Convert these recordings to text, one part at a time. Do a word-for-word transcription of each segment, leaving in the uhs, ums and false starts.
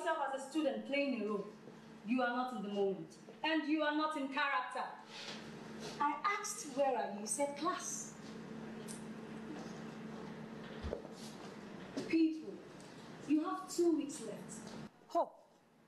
yourself as a student playing a role. You are not in the moment. And you are not in character. I asked where are you, you said class. People, you have two weeks left. Hope.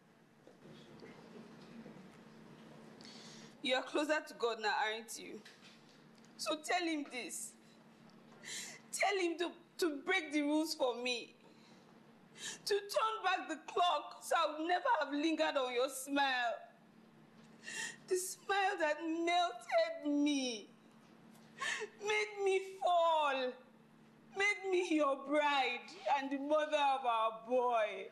You are closer to God now, aren't you? So tell him this. Tell him to, to break the rules for me. To turn back the clock so I would never have lingered on your smile. The smile that melted me. Made me fall. Made me your bride and the mother of our boy.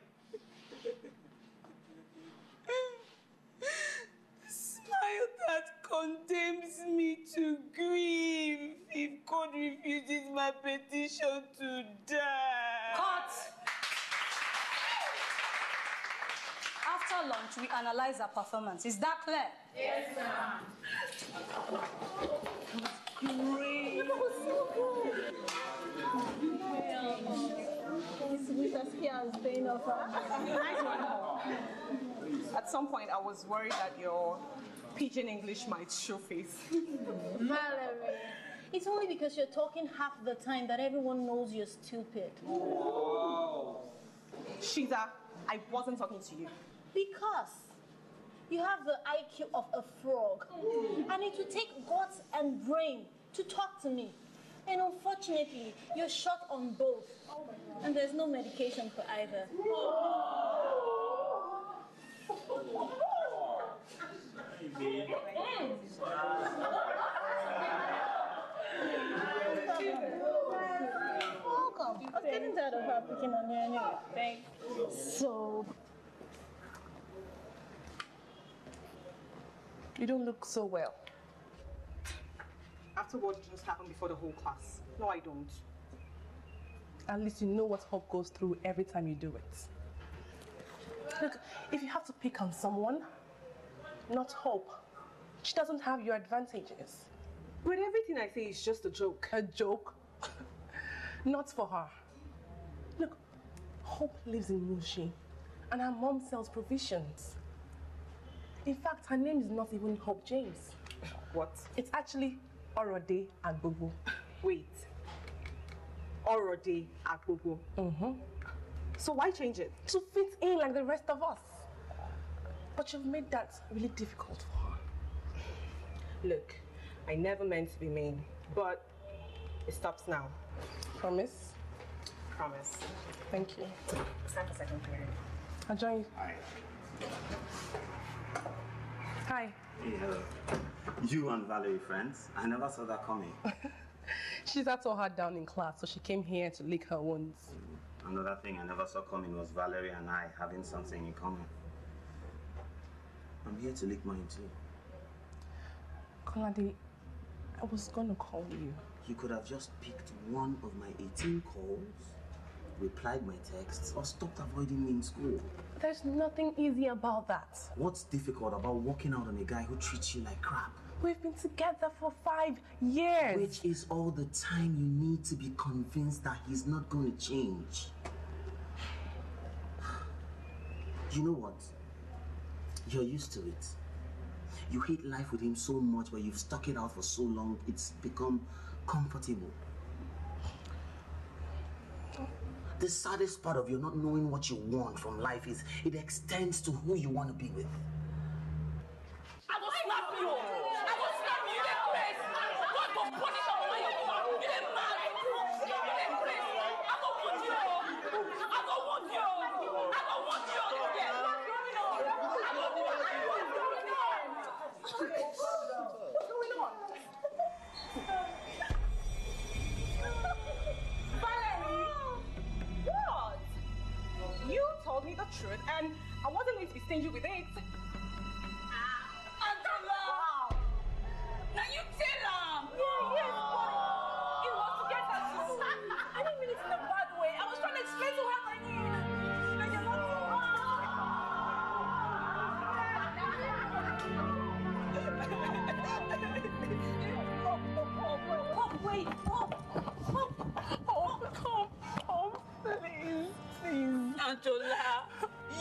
The smile that condemns me to grief if God refuses my petition to die. Cut! After lunch, we analyze our performance. Is that clear? Yes, ma'am. Great. That was so good. Well, this sweet as here is paying off. Nice one. At some point, I was worried that your pidgin English might show face. Valerie, it's only because you're talking half the time that everyone knows you're stupid. Wow. Shiza, I wasn't talking to you. Because you have the I Q of a frog. And it will take guts and brain to talk to me. And unfortunately, you're short on both. And there's no medication for either. Welcome. I was getting tired of her picking on you anyway. Thanks. So... You don't look so well. After what just happened before the whole class. No, I don't. At least you know what Hope goes through every time you do it. Look, if you have to pick on someone, not Hope. She doesn't have your advantages. But everything I say is just a joke. A joke? Not for her. Look, Hope lives in Mushi, and her mom sells provisions. In fact, her name is not even Hope James. What? It's actually Orode Agbobo. Wait. Orode Agbobo? Mm-hmm. So why change it? To fit in like the rest of us. But you've made that really difficult for her. Look, I never meant to be mean, but it stops now. Promise? Promise. Thank you. It's time for second period. I'll join you. Hi. Hi. Hey, hello. You and Valerie friends? I never saw that coming. She's had all her down in class, so she came here to lick her wounds. Another thing I never saw coming was Valerie and I having something in common. I'm here to lick mine too. Kolade, I was gonna call you. You could have just picked one of my eighteen calls, replied my texts, or stopped avoiding me in school. There's nothing easy about that. What's difficult about walking out on a guy who treats you like crap? We've been together for five years. Which is all the time you need to be convinced that he's not going to change. You know what? You're used to it. You hate life with him so much, but you've stuck it out for so long, it's become comfortable. The saddest part of you not knowing what you want from life is it extends to who you want to be with. I will slap you! I will slap you! You didn't place! God will punish you when you come! You didn't mad! You didn't place! I don't want you! I don't want you! I don't want you! Yeah. I don't want you! What's going on? Valerie! What? You told me the truth and I wasn't going to be stingy with it. Wow. Now you tell him! Yeah, yes, but it was to get her to I didn't mean it in a bad way. I was trying to explain to her that you that you're not Hope, wait, Hope, Hope, Hope, Hope, Hope, please, please. Anjola,